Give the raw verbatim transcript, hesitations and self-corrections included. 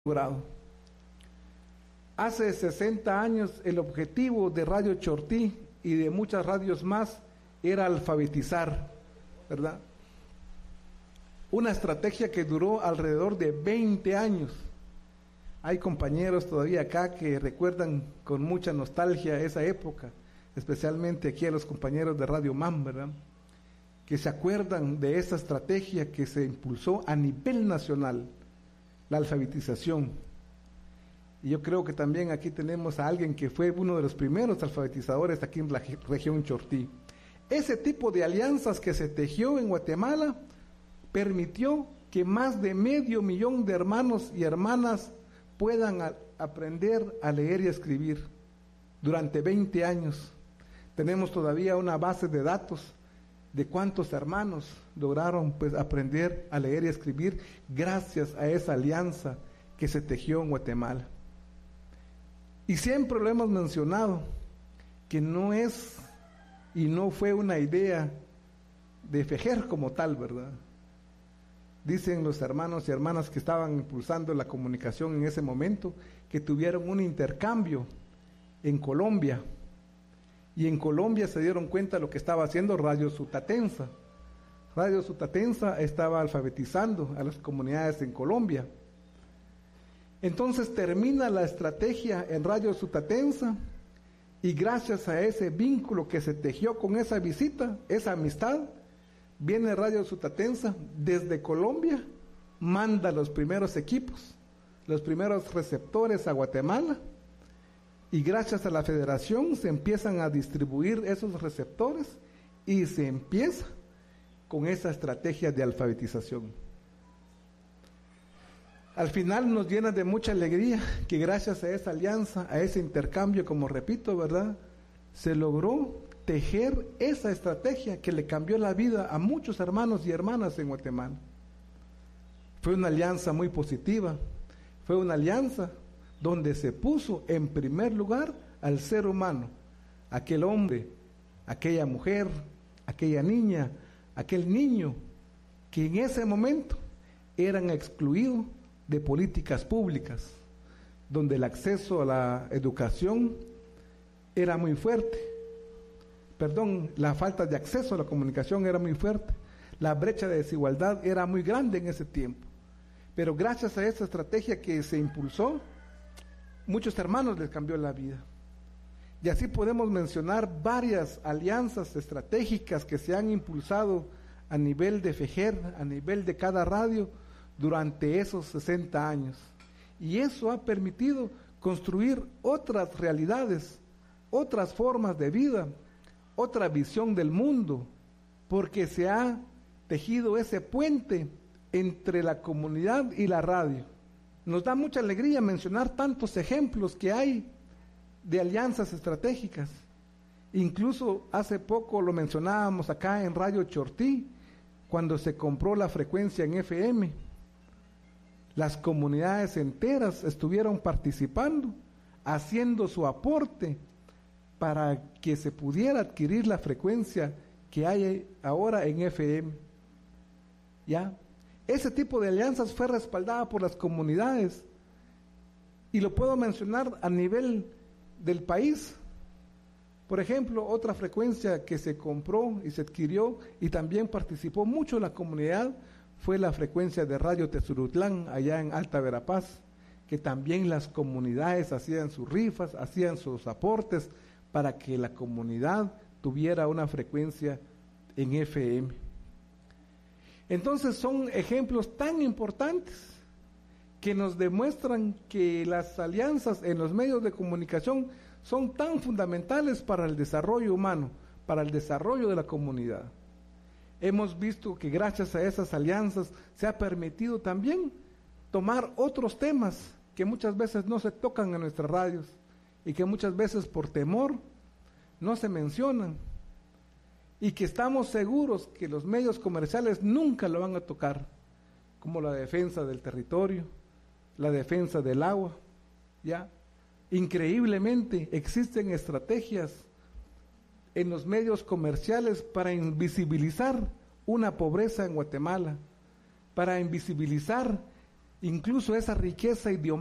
logrado. Hace sesenta años el objetivo de Radio Chortí y de muchas radios más era alfabetizar, ¿verdad? Una estrategia que duró alrededor de veinte años. Hay compañeros todavía acá que recuerdan con mucha nostalgia esa época, especialmente aquí a los compañeros de Radio MAM, ¿verdad? Que se acuerdan de esa estrategia que se impulsó a nivel nacional, la alfabetización. Y yo creo que también aquí tenemos a alguien que fue uno de los primeros alfabetizadores aquí en la región Chortí. Ese tipo de alianzas que se tejió en Guatemala permitió que más de medio millón de hermanos y hermanas puedan a, aprender a leer y a escribir durante veinte años. Tenemos todavía una base de datos de cuántos hermanos lograron pues aprender a leer y a escribir gracias a esa alianza que se tejió en Guatemala. Y siempre lo hemos mencionado, que no es y no fue una idea de Fejer como tal, ¿verdad? Dicen los hermanos y hermanas que estaban impulsando la comunicación en ese momento, que tuvieron un intercambio en Colombia, y en Colombia se dieron cuenta de lo que estaba haciendo Radio Sutatensa. Radio Sutatensa estaba alfabetizando a las comunidades en Colombia. Entonces termina la estrategia en Radio Sutatensa, y gracias a ese vínculo que se tejió con esa visita, esa amistad, viene Radio Sutatensa desde Colombia, manda los primeros equipos, los primeros receptores a Guatemala, y gracias a la federación se empiezan a distribuir esos receptores y se empieza con esa estrategia de alfabetización. Al final nos llena de mucha alegría que gracias a esa alianza, a ese intercambio, como repito, ¿verdad?, se logró tejer esa estrategia que le cambió la vida a muchos hermanos y hermanas en Guatemala. Fue una alianza muy positiva, fue una alianza donde se puso en primer lugar al ser humano, aquel hombre, aquella mujer, aquella niña, aquel niño, que en ese momento eran excluidos de políticas públicas, donde el acceso a la educación era muy fuerte, perdón, la falta de acceso a la comunicación era muy fuerte, la brecha de desigualdad era muy grande en ese tiempo, pero gracias a esa estrategia que se impulsó, muchos hermanos les cambió la vida. Y así podemos mencionar varias alianzas estratégicas que se han impulsado a nivel de Fejer, a nivel de cada radio, durante esos sesenta años. Y eso ha permitido construir otras realidades, otras formas de vida, otra visión del mundo, porque se ha tejido ese puente entre la comunidad y la radio. Nos da mucha alegría mencionar tantos ejemplos que hay de alianzas estratégicas. Incluso hace poco lo mencionábamos acá en Radio Chortí, cuando se compró la frecuencia en F M. Las comunidades enteras estuvieron participando, haciendo su aporte para que se pudiera adquirir la frecuencia que hay ahora en F M. ¿Ya? Ese tipo de alianzas fue respaldada por las comunidades, y lo puedo mencionar a nivel del país. Por ejemplo, otra frecuencia que se compró y se adquirió y también participó mucho la comunidad fue la frecuencia de Radio Tezurutlán, allá en Alta Verapaz, que también las comunidades hacían sus rifas, hacían sus aportes para que la comunidad tuviera una frecuencia en F M. Entonces son ejemplos tan importantes que nos demuestran que las alianzas en los medios de comunicación son tan fundamentales para el desarrollo humano, para el desarrollo de la comunidad. Hemos visto que gracias a esas alianzas se ha permitido también tomar otros temas que muchas veces no se tocan en nuestras radios y que muchas veces por temor no se mencionan, y que estamos seguros que los medios comerciales nunca lo van a tocar, como la defensa del territorio, la defensa del agua. Ya increíblemente existen estrategias en los medios comerciales para invisibilizar una pobreza en Guatemala, para invisibilizar incluso esa riqueza idiomática